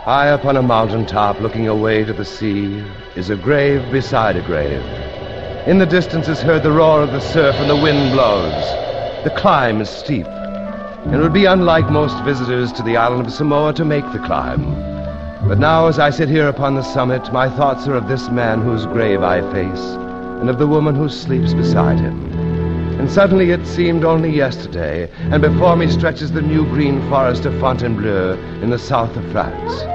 High upon a mountain top, looking away to the sea, is a grave beside a grave. In the distance is heard the roar of the surf and the wind blows. The climb is steep, and it would be unlike most visitors to the island of Samoa to make the climb. But now, as I sit here upon the summit, my thoughts are of this man whose grave I face, and of the woman who sleeps beside him. And suddenly it seemed only yesterday, and before me stretches the new green forest of Fontainebleau in the south of France.